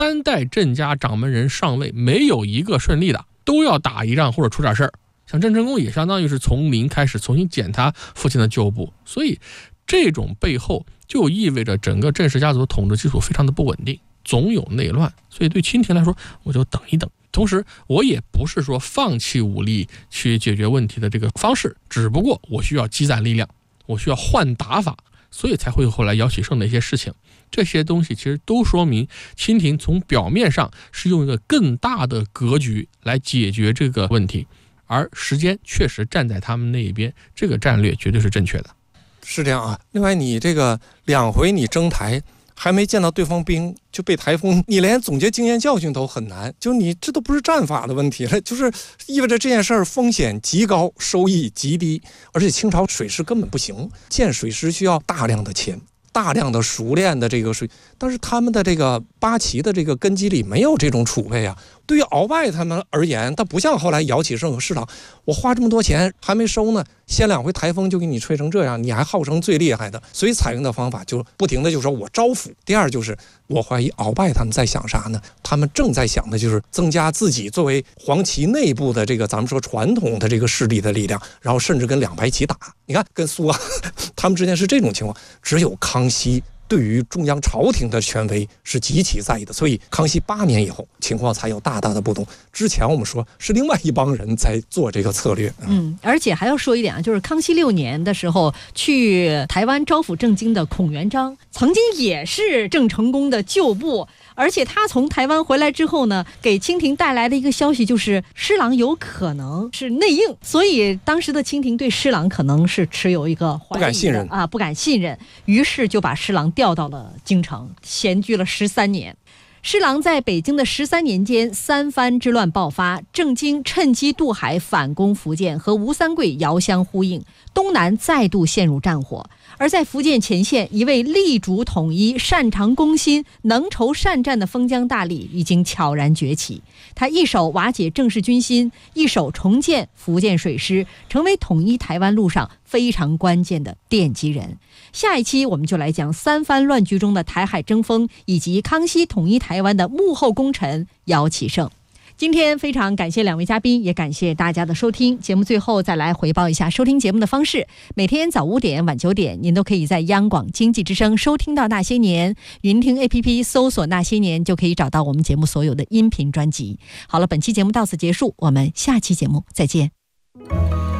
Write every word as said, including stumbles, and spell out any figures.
三代郑家掌门人上位，没有一个顺利的，都要打一仗或者出点事儿。像郑成功也相当于是从零开始重新捡他父亲的旧部，所以这种背后就意味着整个郑氏家族的统治基础非常的不稳定，总有内乱。所以对清廷来说，我就等一等。同时我也不是说放弃武力去解决问题的这个方式，只不过我需要积攒力量，我需要换打法，所以才会有后来姚启圣的一些事情。这些东西其实都说明清廷从表面上是用一个更大的格局来解决这个问题，而时间确实站在他们那一边，这个战略绝对是正确的。 是这样啊。另外你这个两回你征台还没见到对方兵就被台风，你连总结经验教训都很难，就你这都不是战法的问题了，就是意味着这件事儿风险极高，收益极低，而且清朝水师根本不行，建水师需要大量的钱，大量的熟练的这个水，但是他们的这个八旗的这个根基里没有这种储备啊。对于鳌拜他们而言，他不像后来姚启圣和施琅，我花这么多钱还没收呢，先两回台风就给你吹成这样，你还号称最厉害的，所以采用的方法就不停的就说我招抚。第二就是我怀疑鳌拜他们在想啥呢？他们正在想的就是增加自己作为黄旗内部的这个咱们说传统的这个势力的力量，然后甚至跟两白旗打。你看跟苏啊他们之间是这种情况，只有康熙对于中央朝廷的权威是极其在意的，所以康熙八年以后情况才有大大的不同。之前我们说是另外一帮人在做这个策略。 嗯，而且还要说一点啊，就是康熙六年的时候去台湾招抚郑经的孔元璋，曾经也是郑成功的旧部。而且他从台湾回来之后呢，给清廷带来的一个消息就是施琅有可能是内应，所以当时的清廷对施琅可能是持有一个怀疑的不敢信任啊，不敢信任，于是就把施琅调到了京城，闲居了十三年。施琅在北京的十三年间，三藩之乱爆发，郑经趁机渡海反攻福建，和吴三桂遥相呼应，东南再度陷入战火。而在福建前线，一位力主统一、擅长攻心、能筹善战的封疆大吏已经悄然崛起。他一手瓦解郑氏军心，一手重建福建水师，成为统一台湾路上非常关键的奠基人。下一期我们就来讲三藩乱局中的台海争锋，以及康熙统一台湾的幕后功臣姚启圣。今天非常感谢两位嘉宾，也感谢大家的收听。节目最后再来回报一下收听节目的方式：每天早五点、晚九点，您都可以在央广经济之声收听到《那些年》，云听 A P P 搜索《那些年》就可以找到我们节目所有的音频专辑。好了，本期节目到此结束，我们下期节目再见。